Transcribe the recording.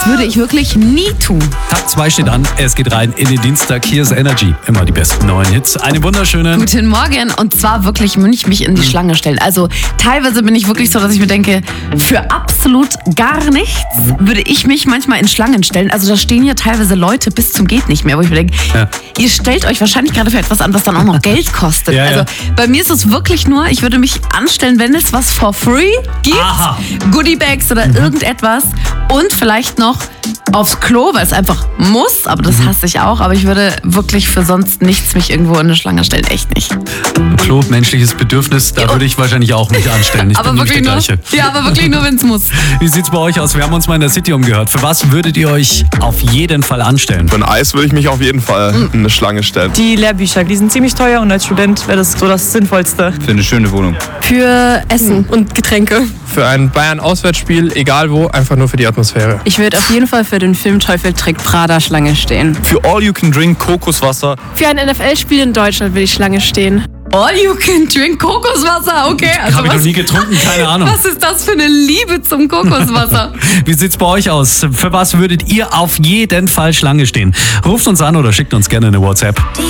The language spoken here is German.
würde ich wirklich nie tun. Tag 2 steht an, es geht rein in den Dienstag. Hier ist Energy, immer die besten neuen Hits. Einen wunderschönen... Guten Morgen. Und zwar wirklich muss ich mich in die Schlange stellen. Also teilweise bin ich wirklich so, dass ich mir denke, für absolut gar nichts würde ich mich manchmal in Schlangen stellen. Also da stehen hier teilweise Leute bis zum geht nicht mehr, wo ich mir denke, ihr stellt euch wahrscheinlich gerade für etwas an, was dann auch noch Geld kostet. Ja, also bei mir ist es wirklich nur, ich würde mich anstellen, wenn es was for free gibt, Goodiebags oder irgendetwas und vielleicht noch aufs Klo, weil es einfach muss, aber das hasse ich auch. Aber ich würde wirklich für sonst nichts mich irgendwo in eine Schlange stellen, echt nicht. Klo, menschliches Bedürfnis, da würde ich wahrscheinlich auch mich anstellen. Ich aber bin nämlich der Gleiche. Ja, aber wirklich nur, wenn es muss. Wie sieht's bei euch aus? Wir haben uns mal in der City umgehört. Für was würdet ihr euch auf jeden Fall anstellen? Für ein Eis würde ich mich auf jeden Fall in eine Schlange stellen. Die Lehrbücher, die sind ziemlich teuer und als Student wäre das so das Sinnvollste. Für eine schöne Wohnung. Für Essen und Getränke. Für ein Bayern-Auswärtsspiel, egal wo, einfach nur für die Atmosphäre. Ich würde auf jeden Fall für den Film Teufel trägt Prada Schlange stehen. Für All You Can Drink Kokoswasser. Für ein NFL-Spiel in Deutschland will ich Schlange stehen. All you can drink Kokoswasser, okay. Also Habe ich noch nie getrunken, keine Ahnung. Was ist das für eine Liebe zum Kokoswasser? Wie sieht's bei euch aus? Für was würdet ihr auf jeden Fall Schlange stehen? Ruft uns an oder schickt uns gerne eine WhatsApp.